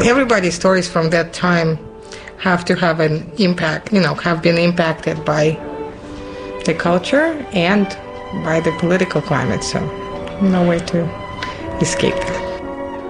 everybody's stories from that time have to have an impact, have been impacted by the culture and by the political climate, so no way to escape that.